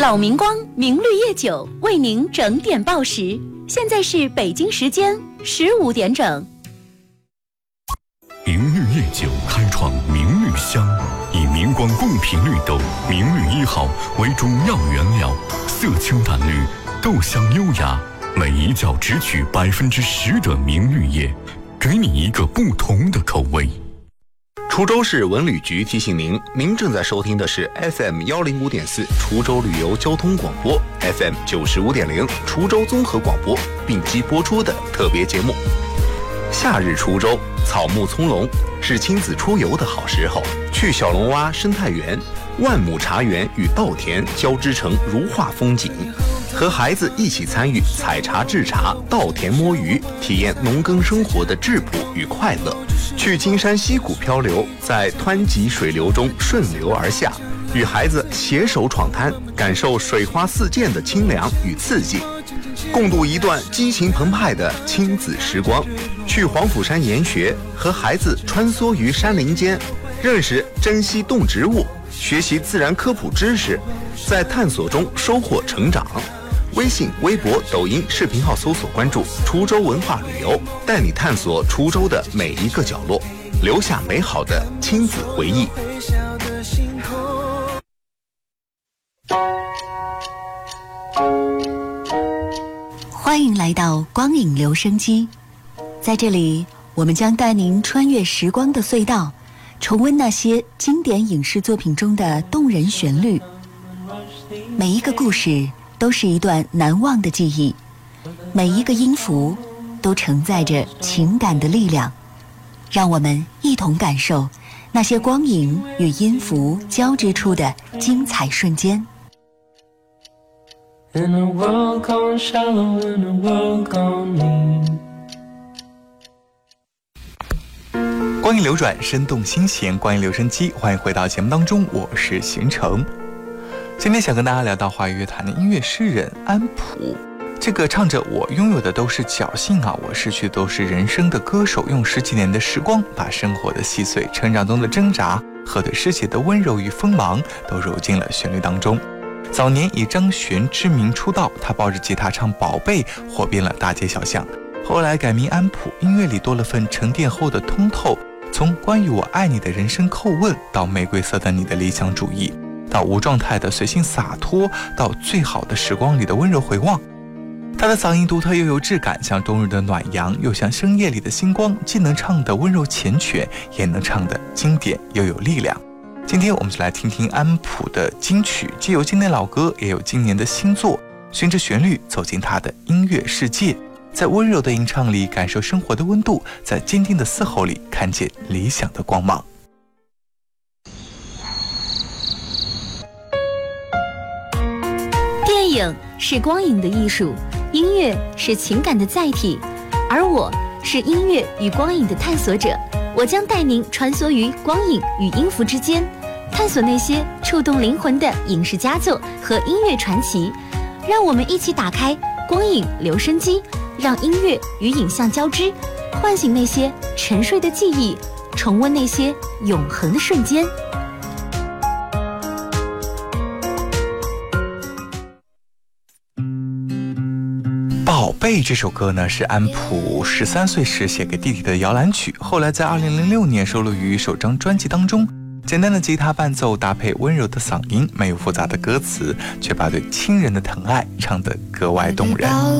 老明光明绿叶酒为您整点报时，现在是北京时间15点整。 明绿叶酒开创明绿香，以明光贡品绿豆明绿1号为主要原料，色清淡绿，豆香优雅，每一窖只取10%的明绿叶，给你一个不同的口味。 滁州市文旅局提醒您，您正在收听的是 FM 105.4滁州旅游交通广播 ，FM 95.0滁州综合广播并机播出的特别节目。夏日滁州草木葱茏，是亲子出游的好时候。去小龙洼生态园、万亩茶园与稻田交织成如画风景，和孩子一起参与采茶制茶、稻田摸鱼，体验农耕生活的质朴与快乐。去金山溪谷漂流，在湍急水流中顺流而下，与孩子携手闯滩，感受水花四溅的清凉与刺激，共度一段激情澎湃的亲子时光。去黄甫山研学，和孩子穿梭于山林间，认识珍稀动植物，学习自然科普知识，在探索中收获成长。微信、微博、抖音视频号搜索关注滁州文化旅游，带你探索滁州的每一个角落，留下美好的亲子回忆。 欢迎来到光影留声机，在这里我们将带您穿越时光的隧道，重温那些经典影视作品中的动人旋律。每一个故事都是一段难忘的记忆，每一个音符都承载着情感的力量。让我们一同感受那些光影与音符交织出的精彩瞬间。 In a world gone shallow, in a world gone mean。 光影流转，生动心弦，光影留声机，欢迎回到节目当中，我是邢成。今天想跟大家聊到华语乐坛的音乐诗人安普，这个唱着我拥有的都是侥幸啊，我失去的都是人生的歌手，用10几年的时光，把生活的细碎、成长中的挣扎和对世界的温柔与锋芒都揉进了旋律当中。早年以张悬之名出道，他抱着吉他唱《宝贝》，火遍了大街小巷。后来改名安普，音乐里多了份沉淀后的通透，从关于我爱你的人生叩问，到玫瑰色的你的理想主义，到无状态的随性洒脱，到最好的时光里的温柔回望。他的嗓音独特又有质感，像冬日的暖阳，又像深夜里的星光，既能唱得温柔缱绻，也能唱得经典又有力量。今天我们就来听听安普的金曲，既有经典老歌，也有今年的新作，循着旋律走进他的音乐世界，在温柔的吟唱里感受生活的温度，在坚定的嘶吼里看见理想的光芒。 电影是光影的艺术，音乐是情感的载体，而我是音乐与光影的探索者。我将带您穿梭于光影与音符之间，探索那些触动灵魂的影视佳作和音乐传奇。让我们一起打开光影留声机，让音乐与影像交织，唤醒那些沉睡的记忆，重温那些永恒的瞬间。 宝贝这首歌呢，是安普13岁时写给弟弟的摇篮曲，后来在2006年收录于首张专辑当中。简单的吉他伴奏搭配温柔的嗓音，没有复杂的歌词，却把对亲人的疼爱唱得格外动人。